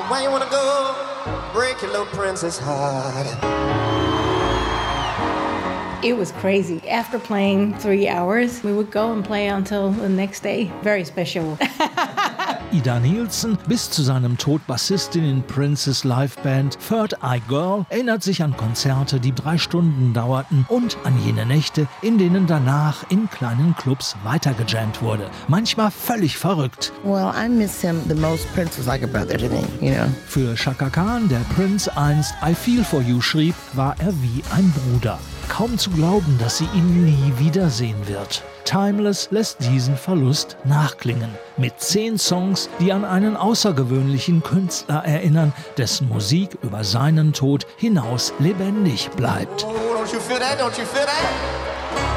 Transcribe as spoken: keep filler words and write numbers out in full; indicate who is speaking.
Speaker 1: Where you wanna go? Break your little princess heart.
Speaker 2: It was crazy. After playing three hours, we would go and play until the next day. Very special.
Speaker 3: Ida Nielsen, bis zu seinem Tod Bassistin in Princes Liveband Third Eye Girl, erinnert sich an Konzerte, die drei Stunden dauerten und an jene Nächte, in denen danach in kleinen Clubs weitergejammt wurde. Manchmal völlig verrückt.
Speaker 4: Well, I miss him the most. Prince was like a brother to me, you know.
Speaker 3: Für Chaka Khan, der Prince einst I Feel For You schrieb, war er wie ein Bruder. Kaum zu glauben, dass sie ihn nie wiedersehen wird. Timeless lässt diesen Verlust nachklingen. Mit zehn Songs, die an einen außergewöhnlichen Künstler erinnern, dessen Musik über seinen Tod hinaus lebendig bleibt.
Speaker 1: Oh, don't you feel that? Don't you feel that?